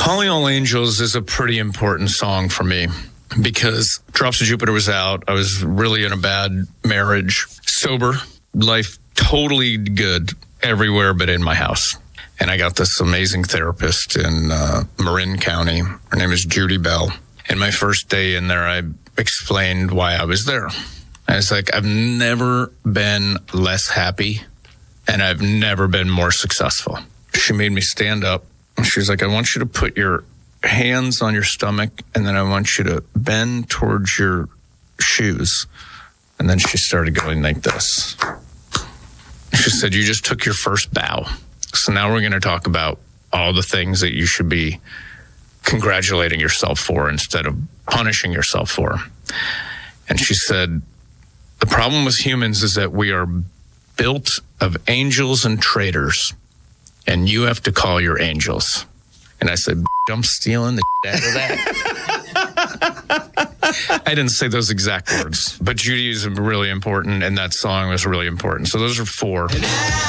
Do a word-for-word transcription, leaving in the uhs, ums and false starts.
Calling All Angels is a pretty important song for me because Drops of Jupiter was out. I was really in a bad marriage, sober, life totally good everywhere but in my house. And I got this amazing therapist in uh, Marin County. Her name is Judy Bell. And my first day in there, I explained why I was there. I was like, I've never been less happy, and I've never been more successful. She made me stand up. She was like, I want you to put your hands on your stomach, and then I want you to bend towards your shoes. And then she started going like this. She said, you just took your first bow. So now we're going to talk about all the things that you should be congratulating yourself for instead of punishing yourself for. And she said, the problem with humans is that we are built of angels and traitors, and you have to call your angels. And I said, I'm stealing the out of that. I didn't say those exact words, but Judy is really important, and that song was really important. So those are four.